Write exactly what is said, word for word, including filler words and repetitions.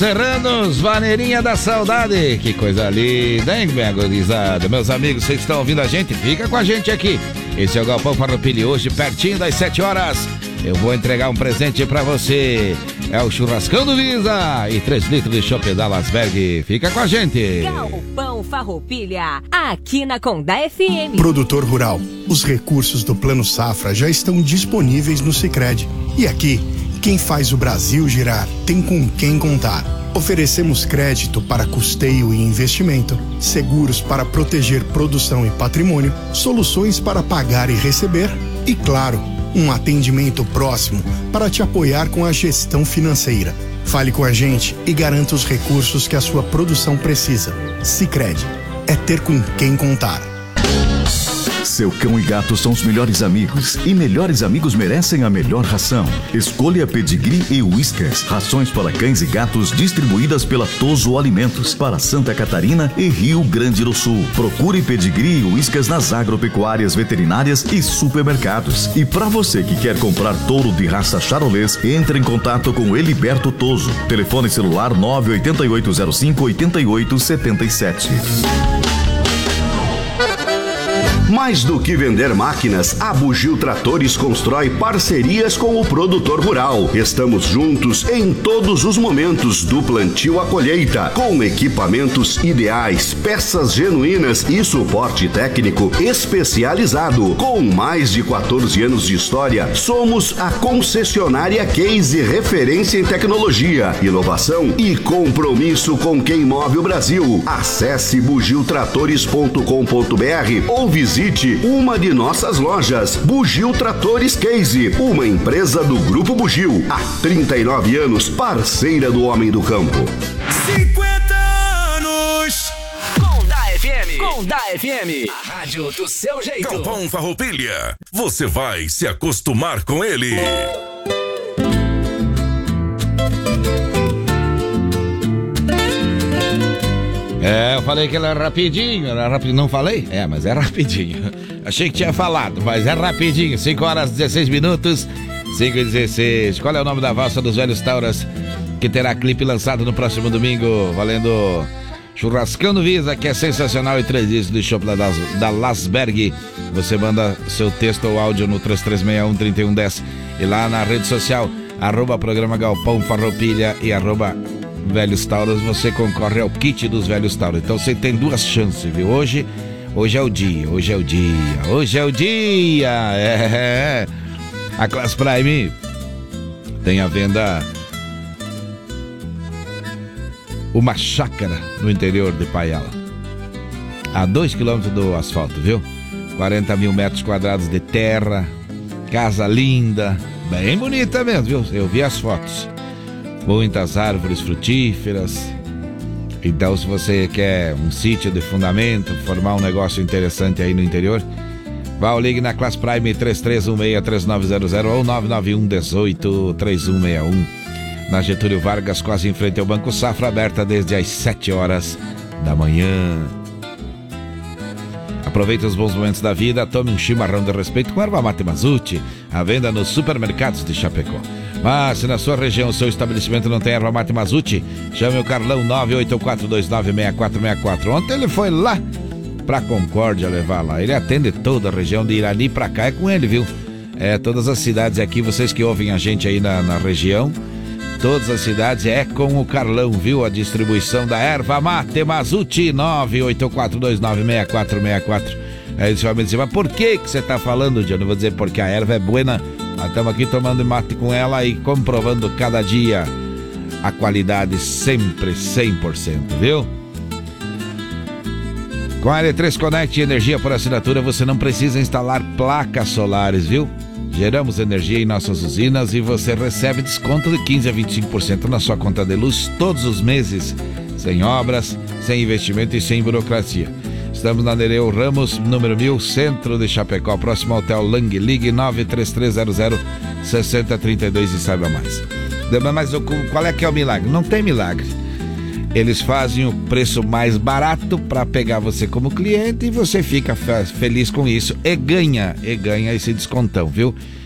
Serranos, Vaneirinha da Saudade, que coisa linda, hein, minha gurizada? Meus amigos, vocês estão ouvindo a gente? Fica com a gente aqui. Esse é o Galpão Farroupilha, hoje pertinho das sete horas. Eu vou entregar um presente pra você. É o Churrascão do Visa e três litros de chopp da Lasberg. Fica com a gente. Galpão Farroupilha, aqui na Condá F M. Produtor rural, os recursos do Plano Safra já estão disponíveis no Sicredi. E aqui, quem faz o Brasil girar tem com quem contar. Oferecemos crédito para custeio e investimento, seguros para proteger produção e patrimônio, soluções para pagar e receber e, claro, um atendimento próximo para te apoiar com a gestão financeira. Fale com a gente e garanta os recursos que a sua produção precisa. Sicredi, é ter com quem contar. Seu cão e gato são os melhores amigos e melhores amigos merecem a melhor ração. Escolha Pedigree e Whiskas, rações para cães e gatos distribuídas pela Toso Alimentos para Santa Catarina e Rio Grande do Sul. Procure Pedigree e Whiskas nas agropecuárias, veterinárias e supermercados. E para você que quer comprar touro de raça charolês, entre em contato com Eliberto Toso. Telefone celular nove oito oito zero cinco oito oito sete sete. Mais do que vender máquinas, a Bugio Tratores constrói parcerias com o produtor rural. Estamos juntos em todos os momentos, do plantio à colheita, com equipamentos ideais, peças genuínas e suporte técnico especializado. Com mais de quatorze anos de história, somos a concessionária Case, referência em tecnologia, inovação e compromisso com quem move o Brasil. Acesse bugio tratores ponto com ponto br ou visite uma de nossas lojas. Bugio Tratores Case, uma empresa do Grupo Bugio. Há trinta e nove anos, parceira do homem do campo. cinquenta anos. Condá F M. Condá F M. A rádio do seu jeito. Galpão Farroupilha, você vai se acostumar com ele. É, eu falei que era rapidinho, era rapidinho, não falei? É, mas é rapidinho. Achei que tinha falado, mas é rapidinho. cinco horas e dezesseis minutos, cinco e dezesseis. Qual é o nome da valsa dos velhos Tauras, que terá clipe lançado no próximo domingo, valendo Churrascão do Visa, que é sensacional, e três discos de chopp da, da Lasberg. Você manda seu texto ou áudio no três três seis um, três um um zero e lá na rede social, arroba programa Galpão Farroupilha e arroba Velhos Tauros, você concorre ao kit dos Velhos Tauros. Então você tem duas chances, viu? Hoje, hoje é o dia, hoje é o dia, hoje é o dia. É. A Class Prime tem à venda uma chácara no interior de Paiala, a dois quilômetros do asfalto, viu? quarenta mil metros quadrados de terra, casa linda, bem bonita mesmo, viu? Eu vi as fotos. Muitas árvores frutíferas. Então, se você quer um sítio de fundamento, formar um negócio interessante aí no interior, vá ou ligue na Class Prime três três um seis, três nove zero zero ou nove nove um um oito, três um seis um. Na Getúlio Vargas, quase em frente ao Banco Safra, aberta desde as sete horas da manhã. Aproveite os bons momentos da vida, tome um chimarrão de respeito com erva mate Mazuti, à venda nos supermercados de Chapecó. Mas se na sua região o seu estabelecimento não tem erva mate Mazuti, chame o Carlão nove oito quatro dois nove seis quatro seis quatro. Ontem ele foi lá pra Concórdia levar lá. Ele atende toda a região de Irani pra cá, é com ele, viu? É, todas as cidades aqui, vocês que ouvem a gente aí na, na região, todas as cidades é com o Carlão, viu? A distribuição da erva mate Mazuti, nove oito quatro dois nove seis quatro seis quatro. Aí você vai me dizer, mas por que que você tá falando, Johnny? Eu vou dizer, porque a erva é buena. Nós estamos aqui tomando mate com ela e comprovando cada dia a qualidade, sempre cem por cento, viu? Com a L três Connect Energia por assinatura, você não precisa instalar placas solares, viu? Geramos energia em nossas usinas e você recebe desconto de quinze a vinte e cinco por cento na sua conta de luz todos os meses, sem obras, sem investimento e sem burocracia. Estamos na Nereu Ramos, número mil, centro de Chapecó, próximo ao Hotel Lang. Ligue nove três três zero zero seis zero três dois e saiba mais. Mas qual é que é o milagre? Não tem milagre. Eles fazem o preço mais barato para pegar você como cliente e você fica feliz com isso e ganha, e ganha esse descontão, viu?